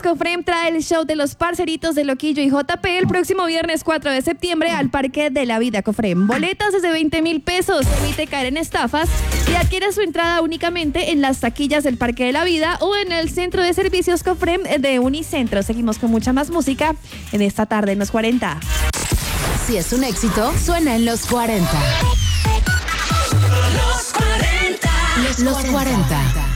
Cofrem trae el show de los parceritos de Loquillo y JP el próximo viernes 4 de septiembre al Parque de la Vida Cofrem. Boletas desde 20,000 pesos. Evite caer en estafas y adquiere su entrada únicamente en las taquillas del Parque de la Vida o en el Centro de Servicios Cofrem de Unicentro. Seguimos con mucha más música en esta tarde en los 40. Si es un éxito, suena en los 40. Los 40.